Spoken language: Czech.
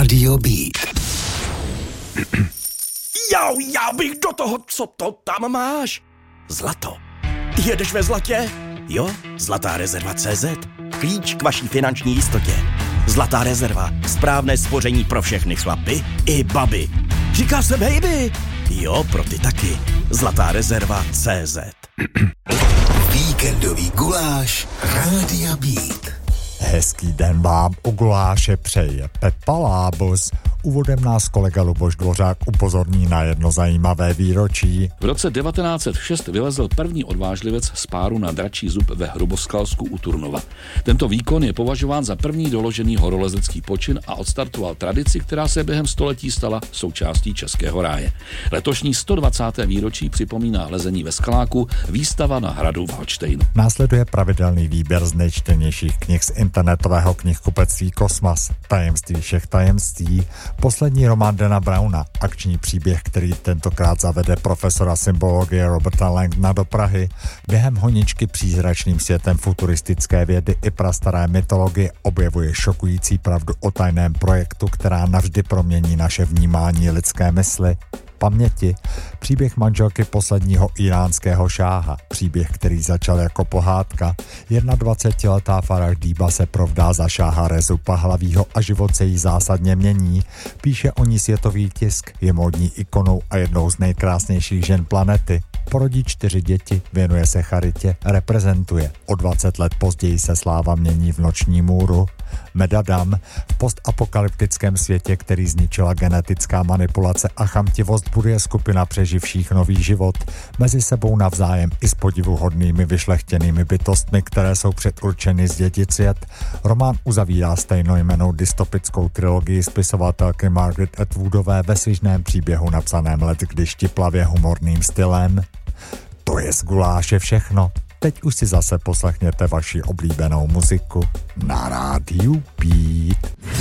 Rádio Beat. Já bych do toho, co to tam máš? Zlato. Jedeš ve zlatě? Jo, Zlatá rezerva CZ. Klíč k vaší finanční jistotě. Zlatá rezerva. Správné spoření pro všechny chlapy i baby. Říká se baby. Jo, pro ty taky. Zlatá rezerva CZ. Víkendový guláš Rádia Beat. Hezký den vám u guláše přeje Pepa Lábus. Úvodem nás kolega Luboš Dvořák upozorní na jedno zajímavé výročí. V roce 1906 vylezl první odvážlivec z páru na dračí zub ve Hruboskalsku u Turnova. Tento výkon je považován za první doložený horolezecký počin a odstartoval tradici, která se během století stala součástí českého ráje. Letošní 120. výročí připomíná lezení ve Skaláku, výstava na hradu Valdštejnu. Následuje pravidelný výběr z nejčtenějších knih z internetového knihkupectví Kosmas, Tajemství všech tajemství, poslední román Dana Browna, akční příběh, který tentokrát zavede profesora symbologie Roberta Langdona do Prahy. Během honičky přízračným světem futuristické vědy i prastaré mytologie objevuje šokující pravdu o tajném projektu, která navždy promění naše vnímání lidské mysli. Paměti, příběh manželky posledního iránského šáha, příběh, který začal jako pohádka. 21letá Farah Díba se provdá za šáha Rezu Pahlavího a život se jí zásadně mění. Píše o ní světový tisk, je módní ikonou a jednou z nejkrásnějších žen planety. Porodí 4 děti, věnuje se charitě, reprezentuje. O 20 let později se sláva mění v Noční můru. Medadam, v postapokalyptickém světě, který zničila genetická manipulace a chamtivost, buduje skupina přeživších nový život. Mezi sebou navzájem i s podivuhodnými vyšlechtěnými bytostmi, které jsou předurčeny zdědit svět. Román uzavírá stejnojmennou dystopickou trilogii spisovatelky Margaret Atwoodové ve svižném příběhu napsaném leckdy štiplavě humorným stylem. To je z guláše všechno. Teď už si zase poslechněte vaši oblíbenou muziku na Rádiu Beat.